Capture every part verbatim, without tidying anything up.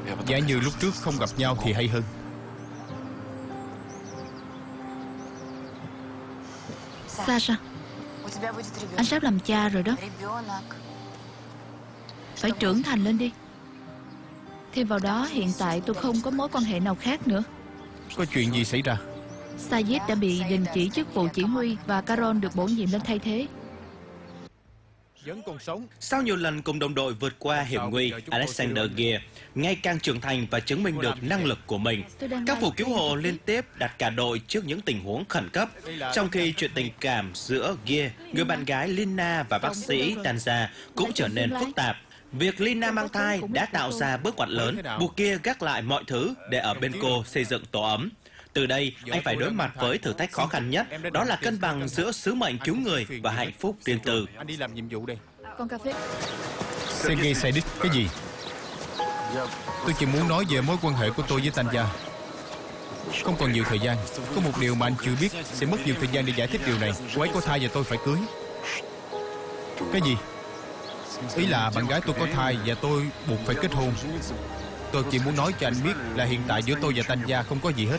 Giả như lúc trước không gặp nhau thì hay hơn. Sasha, anh sắp làm cha rồi đó. Phải trưởng thành lên đi. Thêm vào đó, hiện tại tôi không có mối quan hệ nào khác nữa. Có chuyện gì xảy ra? Sayid đã bị đình chỉ chức vụ chỉ huy và Carol được bổ nhiệm lên thay thế. Vẫn còn sống. Sau nhiều lần cùng đồng đội vượt qua hiểm nguy, Alexander Gear ngày càng trưởng thành và chứng minh được năng lực của mình. Các vụ cứu hộ liên tiếp đặt cả đội trước những tình huống khẩn cấp. Trong khi chuyện tình cảm giữa Gear, người bạn gái Lina và bác sĩ Tanja cũng trở nên phức tạp. Việc Lina mang thai đã tạo ra bước ngoặt lớn, buộc Gear gác lại mọi thứ để ở bên cô xây dựng tổ ấm. Từ đây, anh phải đối mặt với thử thách khó khăn nhất, đó là cân bằng giữa sứ mệnh cứu người và hạnh phúc riêng tư. Anh đi làm nhiệm vụ đây. Con cà phê. Sergei Sayid, cái gì? Tôi chỉ muốn nói về mối quan hệ của tôi với Tanja. Không còn nhiều thời gian. Có một điều mà anh chưa biết, sẽ mất nhiều thời gian để giải thích điều này. Cô ấy có thai và tôi phải cưới. Cái gì? Ý là bạn gái tôi có thai và tôi buộc phải kết hôn. Tôi chỉ muốn nói cho anh biết là hiện tại giữa tôi và Tanja không có gì hết.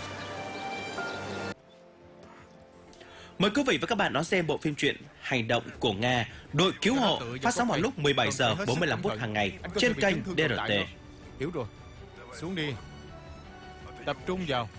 Mời quý vị và các bạn đón xem bộ phim truyện Hành động của Nga, Đội cứu hộ, phát sóng vào lúc mười bảy giờ bốn mươi lăm phút hàng ngày trên kênh đê rờ tê. Hiểu rồi. Xuống đi. Tập trung vào.